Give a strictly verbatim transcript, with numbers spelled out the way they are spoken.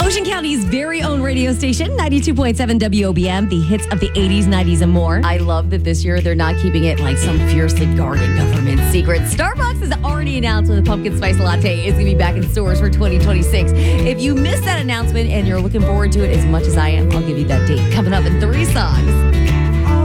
Ocean County's very own radio station, ninety-two point seven W O B M, the hits of the eighties, nineties, and more. I love that this year they're not keeping it like some fiercely guarded government secret. Starbucks has already announced that the pumpkin spice latte is going to be back in stores for twenty twenty-six. If you missed that announcement and you're looking forward to it as much as I am, I'll give you that date coming up in three songs.